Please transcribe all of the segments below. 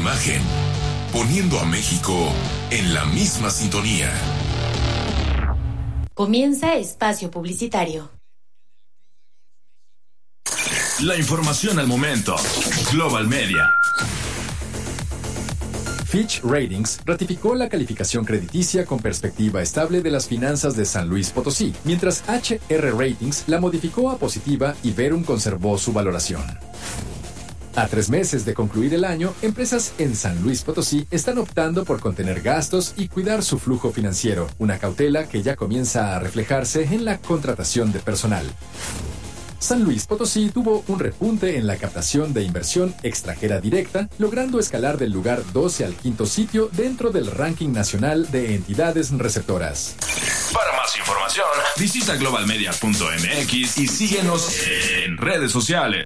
Imagen, poniendo a México en la misma sintonía. Comienza Espacio Publicitario. La información al momento. Global Media. Fitch Ratings ratificó la calificación crediticia con perspectiva estable de las finanzas de San Luis Potosí, mientras HR Ratings la modificó a positiva y Verum conservó su valoración. A 3 meses de concluir el año, empresas en San Luis Potosí están optando por contener gastos y cuidar su flujo financiero, una cautela que ya comienza a reflejarse en la contratación de personal. San Luis Potosí tuvo un repunte en la captación de inversión extranjera directa, logrando escalar del lugar 12 al 5º sitio dentro del ranking nacional de entidades receptoras. Para más información, visita globalmedia.mx y síguenos en redes sociales.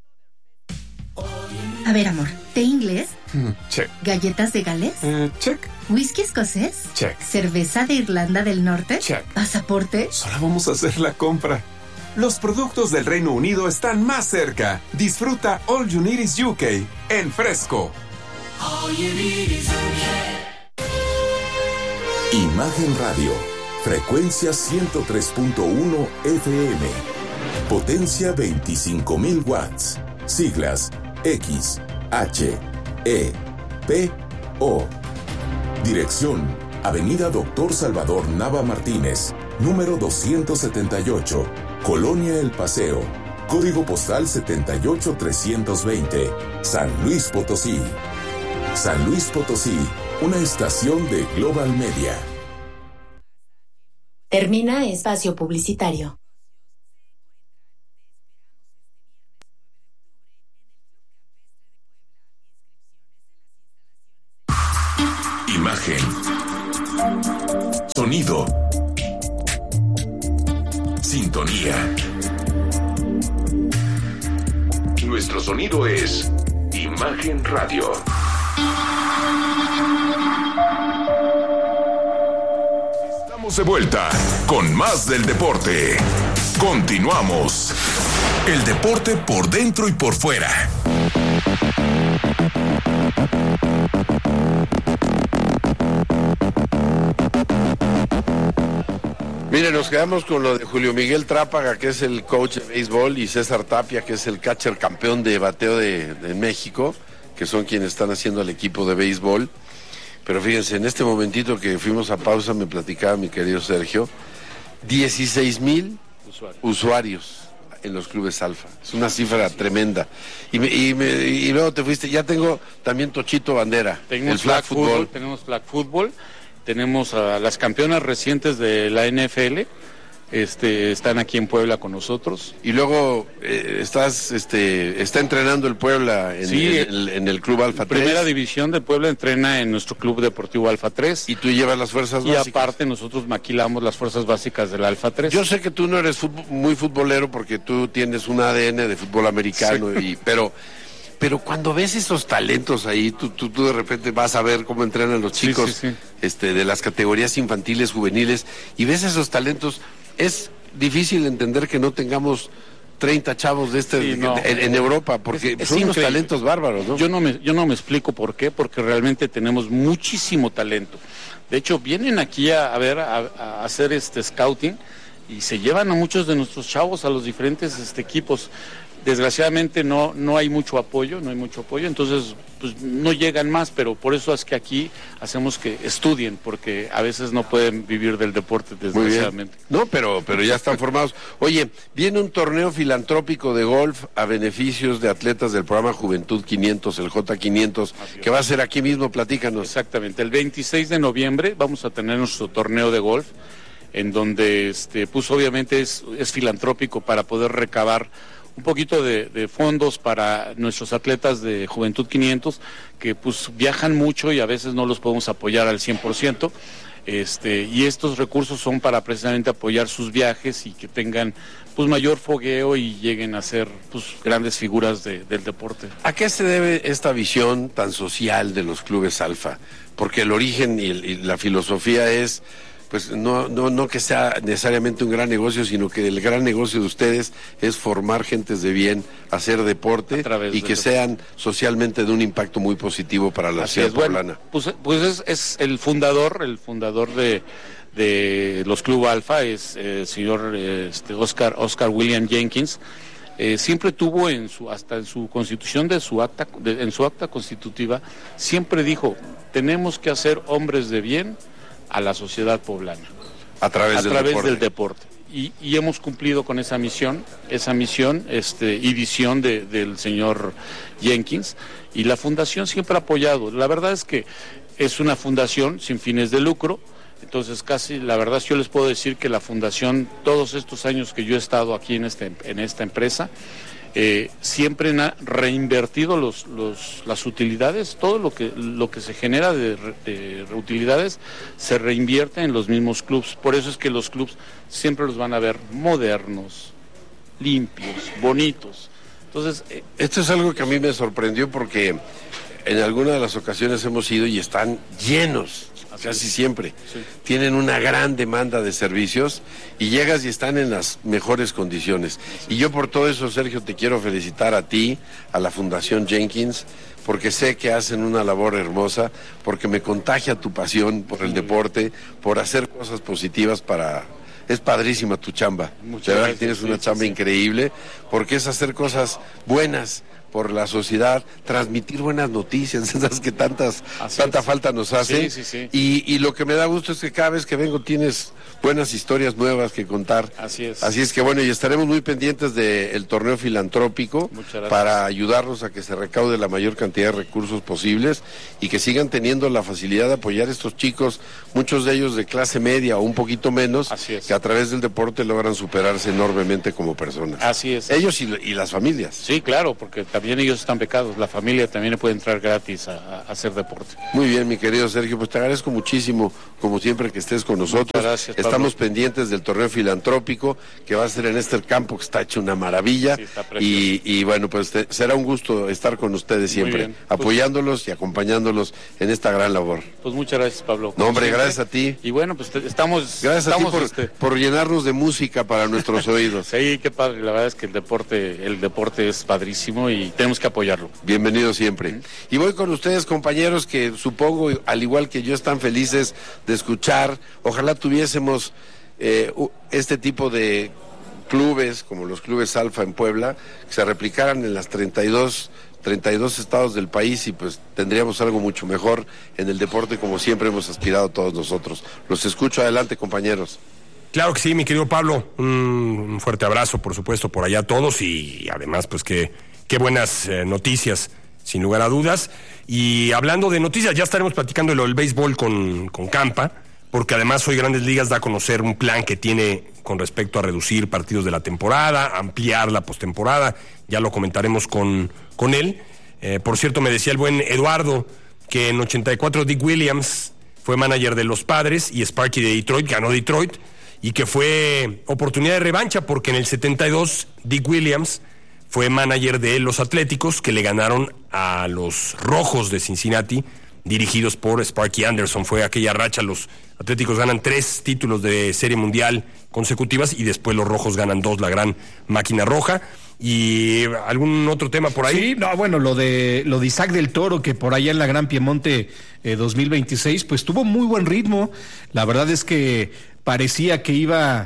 A ver, amor, ¿té inglés? Check. ¿Galletas de Gales? Check. ¿Whisky escocés? Check. ¿Cerveza de Irlanda del Norte? Check. ¿Pasaporte? Solo vamos a hacer la compra. Los productos del Reino Unido están más cerca. Disfruta All You Need Is UK en Fresco. All you need is UK. Imagen Radio. Frecuencia 103.1 FM. Potencia 25.000 watts. Siglas X, H, E, P, O. Dirección: Avenida Dr. Salvador Nava Martínez, número 278. Colonia El Paseo, código postal 78320, San Luis Potosí. San Luis Potosí, una estación de Global Media. Termina Espacio Publicitario. Imagen. Sonido. Sintonía. Nuestro sonido es Imagen Radio. Estamos de vuelta con más del deporte. Continuamos. El deporte por dentro y por fuera. Mire, nos quedamos con lo de Julio Miguel Trápaga, que es el coach de béisbol, y César Tapia, que es el catcher campeón de bateo de México, que son quienes están haciendo el equipo de béisbol. Pero fíjense, en este momentito que fuimos a pausa, me platicaba mi querido Sergio, 16,000 usuarios en los clubes alfa. Es una cifra tremenda. Y luego te fuiste, ya tengo también Tochito Bandera, tenemos el flag football. Tenemos flag football. Tenemos a las campeonas recientes de la NFL, están aquí en Puebla con nosotros. Y luego está entrenando el Puebla en el Club Alfa 3. Primera división de Puebla entrena en nuestro Club Deportivo Alfa 3. Y tú llevas las fuerzas básicas. Y aparte nosotros maquilamos las fuerzas básicas del Alfa 3. Yo sé que tú no eres muy futbolero porque tú tienes un ADN de fútbol americano, sí. Pero cuando ves esos talentos ahí, tú de repente vas a ver cómo entrenan los chicos sí. De las categorías infantiles, juveniles, y ves esos talentos, es difícil entender que no tengamos 30 chavos de en Europa, porque son unos talentos bárbaros, ¿no? Yo no me explico por qué, porque realmente tenemos muchísimo talento. De hecho, vienen aquí a hacer scouting y se llevan a muchos de nuestros chavos a los diferentes equipos. Desgraciadamente no hay mucho apoyo, entonces pues no llegan más, pero por eso es que aquí hacemos que estudien, porque a veces no pueden vivir del deporte, desgraciadamente. No, pero ya están formados. Oye, viene un torneo filantrópico de golf a beneficios de atletas del programa Juventud 500, el J500, que va a ser aquí mismo, platícanos. Exactamente, el 26 de noviembre vamos a tener nuestro torneo de golf, en donde pues obviamente es filantrópico para poder recabar un poquito de fondos para nuestros atletas de Juventud 500, que pues viajan mucho y a veces no los podemos apoyar al 100%, y estos recursos son para precisamente apoyar sus viajes y que tengan pues mayor fogueo y lleguen a ser pues grandes figuras del deporte. ¿A qué se debe esta visión tan social de los clubes alfa? Porque el origen y la filosofía es pues no que sea necesariamente un gran negocio, sino que el gran negocio de ustedes es formar gentes de bien, hacer deporte y que sean socialmente de un impacto muy positivo para la ciudad poblana. Bueno, pues es el fundador de los Club Alfa, es el señor Oscar William Jenkins. Siempre tuvo hasta en su constitución en su acta constitutiva, siempre dijo: tenemos que hacer hombres de bien a la sociedad poblana a través del deporte. Y hemos cumplido con esa misión y visión del señor Jenkins, y la fundación siempre ha apoyado. La verdad es que es una fundación sin fines de lucro. Entonces casi, la verdad, yo les puedo decir que la fundación, todos estos años que yo he estado aquí en esta empresa, siempre ha reinvertido las utilidades, todo lo que se genera de utilidades se reinvierte en los mismos clubs. Por eso es que los clubs siempre los van a ver modernos, limpios, bonitos. Entonces, esto es algo que a mí me sorprendió, porque en algunas de las ocasiones hemos ido y están llenos. Casi siempre. Sí. Tienen una gran demanda de servicios y llegas y están en las mejores condiciones. Y yo por todo eso, Sergio, te quiero felicitar a ti, a la Fundación Jenkins, porque sé que hacen una labor hermosa, porque me contagia tu pasión por el deporte, por hacer cosas positivas Es padrísima tu chamba. De verdad que tienes una chamba increíble, porque es hacer cosas buenas por la sociedad, transmitir buenas noticias, esas que tanta falta nos hace. Sí. Y lo que me da gusto es que cada vez que vengo tienes buenas historias nuevas que contar. Así es. Así es que bueno, y estaremos muy pendientes del torneo filantrópico para ayudarlos a que se recaude la mayor cantidad de recursos posibles y que sigan teniendo la facilidad de apoyar a estos chicos, muchos de ellos de clase media o un poquito menos, que a través del deporte logran superarse enormemente como personas. Así es. Ellos y las familias. Sí, claro, porque también ellos están becados, la familia también puede entrar gratis a hacer deporte. Muy bien, mi querido Sergio, pues te agradezco muchísimo, como siempre, que estés con nosotros. Muchas gracias, Pablo. Estamos pendientes del torneo filantrópico que va a ser en este campo, que está hecho una maravilla. Sí, está precioso. Y bueno, pues será un gusto estar con ustedes siempre, apoyándolos y acompañándolos en esta gran labor. Pues muchas gracias, Pablo. No, hombre, gracias a ti. Y bueno, pues estamos... Gracias a ti por llenarnos de música para nuestros oídos. Sí, qué padre, la verdad es que el deporte es padrísimo y tenemos que apoyarlo. Bienvenido siempre. Y voy con ustedes, compañeros, que supongo, al igual que yo, están felices de escuchar. Ojalá tuviésemos este tipo de clubes, como los clubes Alfa en Puebla, que se replicaran en las 32 estados del país, y pues tendríamos algo mucho mejor en el deporte, como siempre hemos aspirado todos nosotros. Los escucho. Adelante, compañeros. Claro que sí, mi querido Pablo. Un fuerte abrazo, por supuesto, por allá a todos, y además, pues qué buenas noticias, sin lugar a dudas. Y hablando de noticias, ya estaremos platicando del béisbol con Campa, porque además hoy Grandes Ligas da a conocer un plan que tiene con respecto a reducir partidos de la temporada, ampliar la postemporada. Ya lo comentaremos con él. Por cierto, me decía el buen Eduardo que en 84 Dick Williams fue manager de los Padres y Sparky de Detroit, ganó Detroit, y que fue oportunidad de revancha porque en el 72 Dick Williams fue manager de los Atléticos, que le ganaron a los Rojos de Cincinnati, dirigidos por Sparky Anderson. Fue aquella racha, los Atléticos ganan 3 títulos de Serie Mundial consecutivas y después los Rojos ganan 2, la gran máquina roja. ¿Y algún otro tema por ahí? Sí, no, bueno, lo de Isaac del Toro, que por allá en la Gran Piemonte 2026, pues tuvo muy buen ritmo. La verdad es que parecía que iba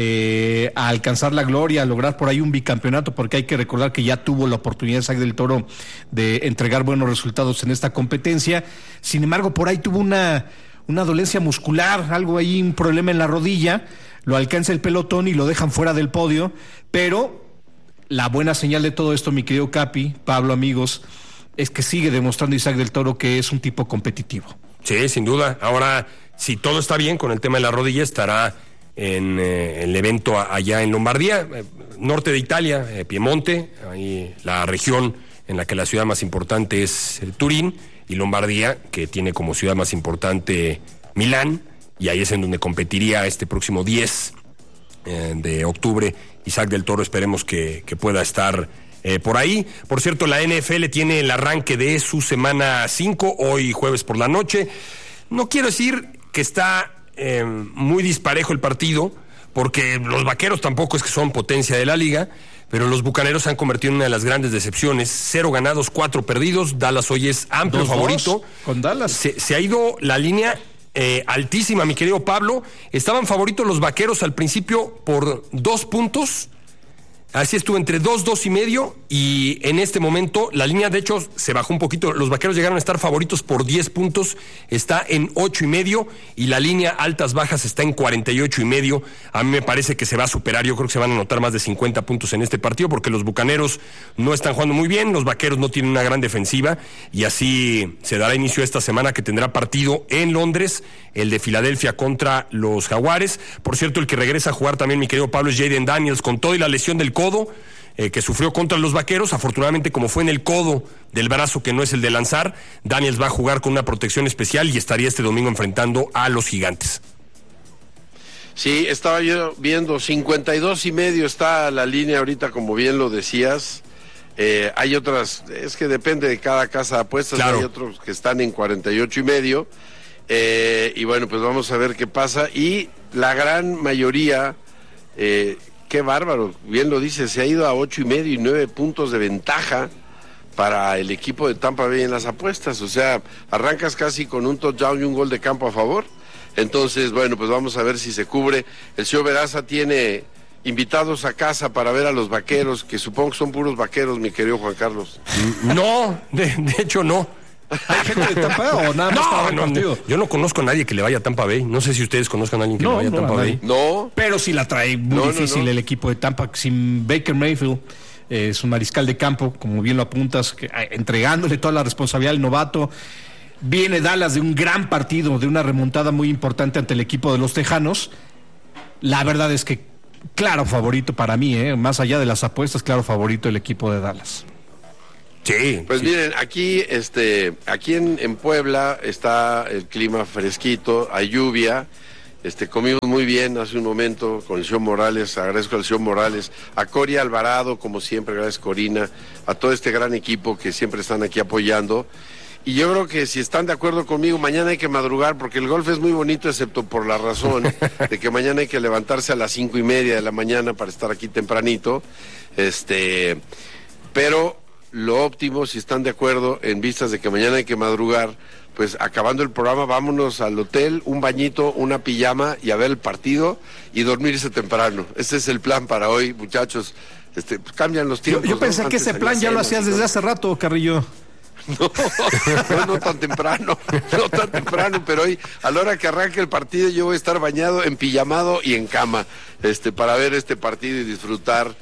a alcanzar la gloria, a lograr por ahí un bicampeonato, porque hay que recordar que ya tuvo la oportunidad Isaac del Toro de entregar buenos resultados en esta competencia. Sin embargo, por ahí tuvo una dolencia muscular, algo ahí, un problema en la rodilla, lo alcanza el pelotón y lo dejan fuera del podio, pero la buena señal de todo esto, mi querido Capi, Pablo, amigos, es que sigue demostrando Isaac del Toro que es un tipo competitivo. Sí, sin duda. Ahora, si todo está bien con el tema de la rodilla, estará en el evento allá en Lombardía, norte de Italia, Piemonte, ahí la región en la que la ciudad más importante es Turín, y Lombardía, que tiene como ciudad más importante Milán, y ahí es en donde competiría este próximo 10 de octubre Isaac del Toro. Esperemos que pueda estar por ahí. Por cierto, la NFL tiene el arranque de su semana 5, hoy jueves por la noche. No quiero decir que está muy disparejo el partido, porque los Vaqueros tampoco es que son potencia de la liga, pero los Bucaneros se han convertido en una de las grandes decepciones. 0 ganados, 4 perdidos. Dallas hoy es amplio favorito. Con Dallas. Se ha ido la línea altísima, mi querido Pablo. Estaban favoritos los Vaqueros al principio por 2 puntos. Así estuvo entre 2, 2.5, y en este momento la línea de hecho se bajó un poquito. Los Vaqueros llegaron a estar favoritos por 10 puntos, está en 8.5, y la línea altas bajas está en 48.5. A mí me parece que se va a superar, yo creo que se van a anotar más de 50 puntos en este partido, porque los Bucaneros no están jugando muy bien, los Vaqueros no tienen una gran defensiva, y así se dará inicio esta semana, que tendrá partido en Londres, el de Filadelfia contra los Jaguares. Por cierto, el que regresa a jugar también, mi querido Pablo, es Jayden Daniels, con todo y la lesión del codo que sufrió contra los Vaqueros. Afortunadamente, como fue en el codo del brazo, que no es el de lanzar, Daniels va a jugar con una protección especial y estaría este domingo enfrentando a los Gigantes. Sí, estaba yo viendo 52.5 está la línea ahorita, como bien lo decías. Hay otras, es que depende de cada casa de apuestas, claro. Hay otros que están en 48.5. Y bueno, pues vamos a ver qué pasa. Y la gran mayoría, qué bárbaro, bien lo dice, se ha ido a 8.5 y 9 puntos de ventaja para el equipo de Tampa Bay en las apuestas. O sea, arrancas casi con un touchdown y un gol de campo a favor. Entonces, bueno, pues vamos a ver si se cubre. El señor Veraza tiene invitados a casa para ver a los Vaqueros, que supongo que son puros Vaqueros, mi querido Juan Carlos. No, de hecho no. ¿Hay gente de Tampa o nada más para el partido? Yo no conozco a nadie que le vaya a Tampa Bay. No sé si ustedes conozcan a alguien que le vaya a Tampa Bay. No. Pero sí la trae muy difícil el equipo de Tampa. Sin Baker Mayfield, es un mariscal de campo, como bien lo apuntas, entregándole toda la responsabilidad al novato. Viene Dallas de un gran partido, de una remontada muy importante ante el equipo de los Tejanos. La verdad es que claro favorito para mí, más allá de las apuestas, claro favorito el equipo de Dallas. Sí. Pues sí. Miren, aquí en Puebla está el clima fresquito, hay lluvia. Comimos muy bien hace un momento con el señor Morales, agradezco al señor Morales, a Cori Alvarado, como siempre, gracias Corina, a todo este gran equipo que siempre están aquí apoyando. Y yo creo que si están de acuerdo conmigo, mañana hay que madrugar, porque el golf es muy bonito, excepto por la razón de que mañana hay que levantarse a las 5:30 de la mañana para estar aquí tempranito. Pero lo óptimo, si están de acuerdo, en vistas de que mañana hay que madrugar, pues acabando el programa, vámonos al hotel, un bañito, una pijama y a ver el partido y dormirse temprano. Ese es el plan para hoy, muchachos. Cambian los tiempos. Yo pensé que ese plan ya lo hacías desde hace rato, Carrillo. No tan temprano, pero hoy, a la hora que arranque el partido, yo voy a estar bañado, empijamado y en cama, para ver este partido y disfrutar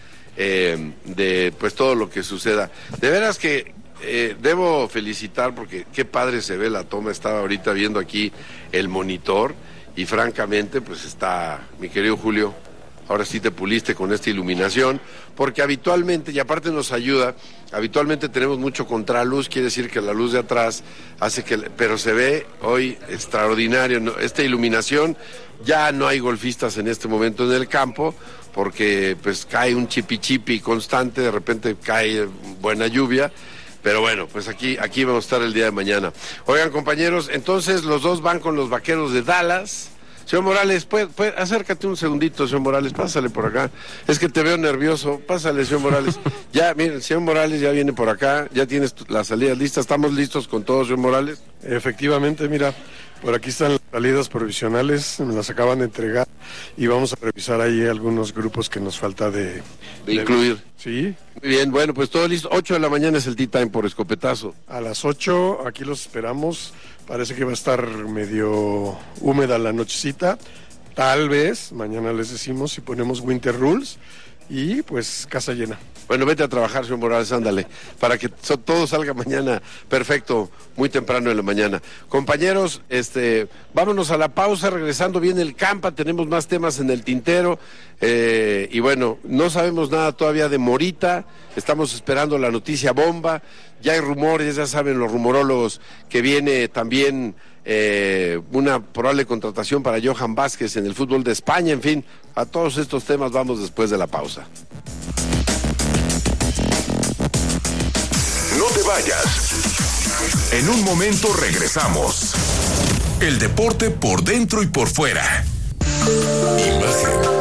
de pues todo lo que suceda. De veras que debo felicitar, porque qué padre se ve la toma. Estaba ahorita viendo aquí el monitor y francamente pues está, mi querido Julio, ahora sí te puliste con esta iluminación, porque habitualmente, y aparte nos ayuda, habitualmente tenemos mucho contraluz, quiere decir que la luz de atrás hace que, pero se ve hoy extraordinario, ¿no? Esta iluminación. Ya no hay golfistas en este momento en el campo, porque pues cae un chipi constante, de repente cae buena lluvia, pero bueno, pues aquí vamos a estar el día de mañana. Oigan, compañeros, entonces los dos van con los Vaqueros de Dallas. Señor Morales, acércate un segundito, señor Morales, pásale por acá. Es que te veo nervioso, pásale, señor Morales. Ya, miren, el señor Morales ya viene por acá, ya tienes las salidas listas, ¿estamos listos con todo, señor Morales? Efectivamente, mira, por aquí están las salidas provisionales, me las acaban de entregar y vamos a revisar ahí algunos grupos que nos falta de incluir. Sí. Muy bien, bueno, pues todo listo. 8 de la mañana es el tea time por escopetazo. A las 8, aquí los esperamos. Parece que va a estar medio húmeda la nochecita. Tal vez, mañana les decimos si ponemos winter rules y pues casa llena. Bueno, vete a trabajar, señor Morales, ándale, para que todo salga mañana perfecto, muy temprano en la mañana. Compañeros, vámonos a la pausa, regresando viene el Campa, tenemos más temas en el tintero, y bueno, no sabemos nada todavía de Morita, estamos esperando la noticia bomba, ya hay rumores, ya saben los rumorólogos, que viene también una probable contratación para Johan Vázquez en el fútbol de España, en fin, a todos estos temas vamos después de la pausa. No te vayas. En un momento regresamos. El deporte por dentro y por fuera. Imagen.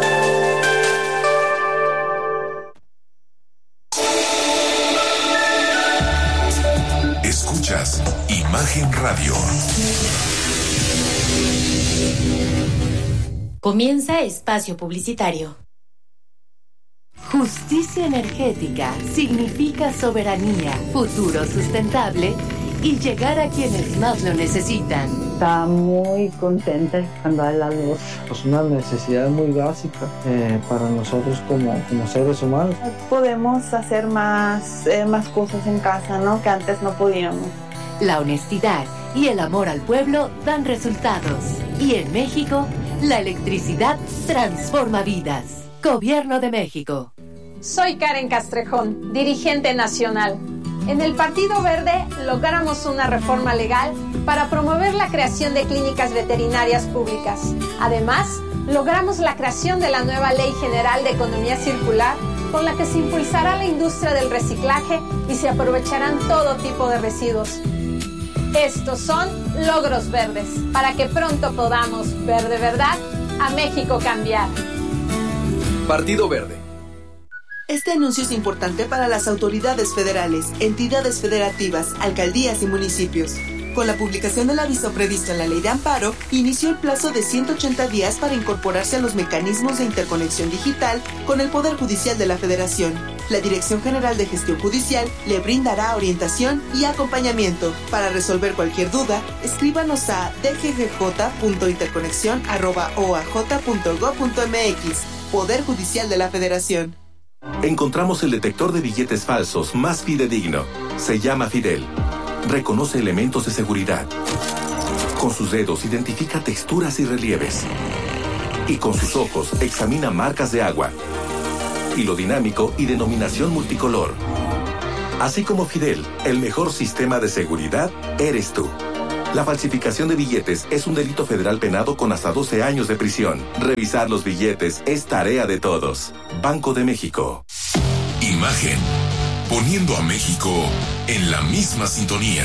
Escuchas Imagen Radio. Comienza espacio publicitario. Justicia energética significa soberanía, futuro sustentable y llegar a quienes más lo necesitan. Está muy contenta cuando hay la luz. Es una necesidad muy básica para nosotros como seres humanos. Podemos hacer más cosas en casa, ¿no? Que antes no podíamos. La honestidad y el amor al pueblo dan resultados. Y en México, la electricidad transforma vidas. Gobierno de México. Soy Karen Castrejón, dirigente nacional. En el Partido Verde logramos una reforma legal para promover la creación de clínicas veterinarias públicas. Además, logramos la creación de la nueva Ley General de Economía Circular, con la que se impulsará la industria del reciclaje y se aprovecharán todo tipo de residuos. Estos son logros verdes, para que pronto podamos ver de verdad a México cambiar. Partido Verde. Este anuncio es importante para las autoridades federales, entidades federativas, alcaldías y municipios. Con la publicación del aviso previsto en la Ley de Amparo, inició el plazo de 180 días para incorporarse a los mecanismos de interconexión digital con el Poder Judicial de la Federación. La Dirección General de Gestión Judicial le brindará orientación y acompañamiento. Para resolver cualquier duda, escríbanos a dggj.interconexión@oaj.gov.mx. Poder Judicial de la Federación. Encontramos el detector de billetes falsos más fidedigno. Se llama Fidel. Reconoce elementos de seguridad. Con sus dedos identifica texturas y relieves. Y con sus ojos examina marcas de agua. Hilo dinámico y denominación multicolor. Así como Fidel, el mejor sistema de seguridad eres tú. La falsificación de billetes es un delito federal penado con hasta 12 años de prisión. Revisar los billetes es tarea de todos. Banco de México. Imagen. Poniendo a México en la misma sintonía.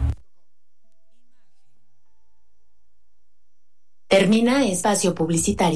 Termina espacio publicitario.